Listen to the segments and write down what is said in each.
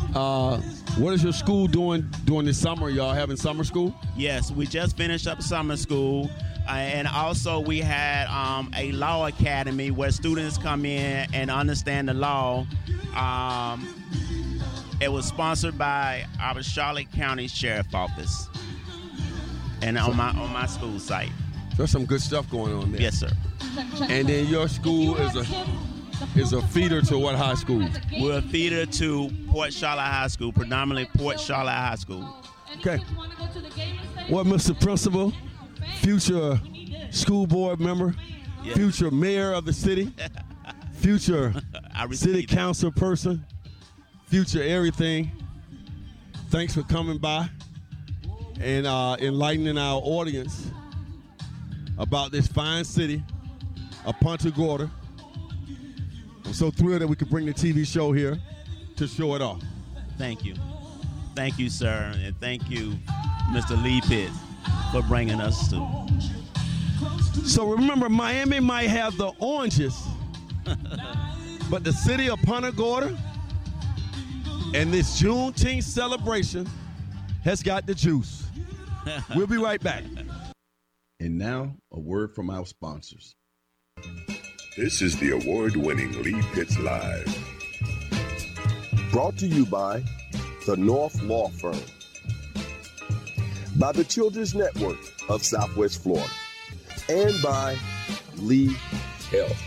What is your school doing during the summer? Y'all having summer school? Yes, we just finished up summer school. And also we had a law academy where students come in and understand the law. It was sponsored by our Charlotte County Sheriff Office and on my school site. There's some good stuff going on there. Yes, sir. And then your school is a feeder to what high school? We're a feeder to Port Charlotte High School, predominantly Port Charlotte High School. Okay. Well, Mr. Principal, future school board member, yes. Future mayor of the city, future city council person, future everything. Thanks for coming by and enlightening our audience about this fine city of Punta Gorda. I'm so thrilled that we could bring the TV show here to show it off. Thank you. Thank you, sir. And thank you, Mr. Lee Pitts, for bringing us to. So remember, Miami might have the oranges, but the city of Punta Gorda and this Juneteenth celebration has got the juice. We'll be right back. And now, a word from our sponsors. This is the award-winning Lee Pitts Live. Brought to you by the North Law Firm, by the Children's Network of Southwest Florida, and by Lee Health.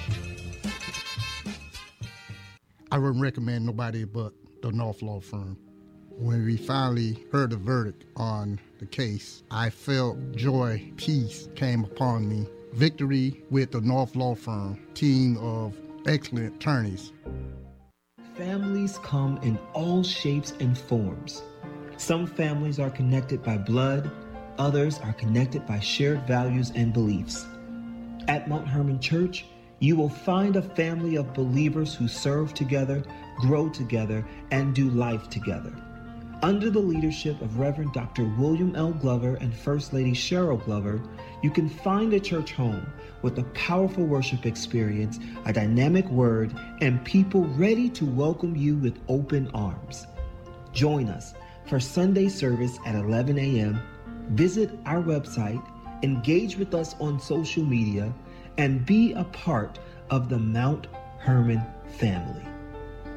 I wouldn't recommend nobody but the North Law Firm. When we finally heard the verdict on the case, I felt joy, peace came upon me. Victory with the North Law Firm, team of excellent attorneys. Families come in all shapes and forms. Some families are connected by blood, others are connected by shared values and beliefs. At Mount Hermon Church, you will find a family of believers who serve together, grow together, and do life together. Under the leadership of Reverend Dr. William L. Glover and First Lady Cheryl Glover, you can find a church home with a powerful worship experience, a dynamic word, and people ready to welcome you with open arms. Join us for Sunday service at 11 a.m. Visit our website, engage with us on social media, and be a part of the Mount Hermon family.